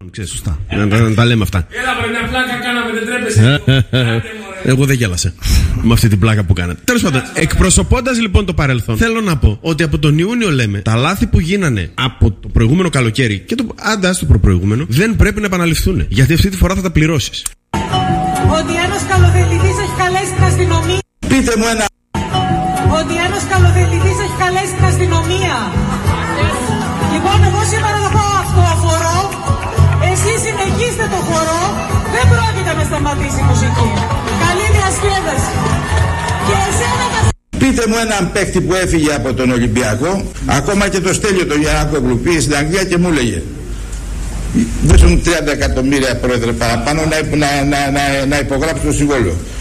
συγγνώμη, ξέρεις, σωστά. Να τα λέμε αυτά. Έλα, βρε, μια πλάκα κάναμε, δεν τρέπεσαι. Εγώ δεν γέλασα με αυτή την πλάκα που κάνατε. Τέλος πάντων, εκπροσωπώντας λοιπόν το παρελθόν, θέλω να πω ότι από τον Ιούνιο λέμε τα λάθη που γίνανε από το προηγούμενο καλοκαίρι και το άντας το προπροηγούμενο δεν πρέπει να επαναληφθούν. Γιατί αυτή τη φορά θα τα πληρώσεις. Ότι ένας καλοθελητής έχει καλέσει την αστυνομία. Πείτε μου ένα. Ότι ένας καλοθελητής έχει καλέσει την αστυνομία. Λοιπόν, εγώ σήμερα θα πάω αυτοαφορώ. Εσείς συνεχίστε το χορό. Δεν πρόκειται να σταματήσει η μουσική. Καλή διασκέδαση. Και εσένα θα... Πείτε μου έναν παίκτη που έφυγε από τον Ολυμπιακό. Ακόμα και το Στέλιο τον Γιαννάκοπλου πήγε στην Αγγλία και μου έλεγε: δώσουν 30 εκατομμύρια πρόεδρε παραπάνω να υπογράψει το συμβόλαιο.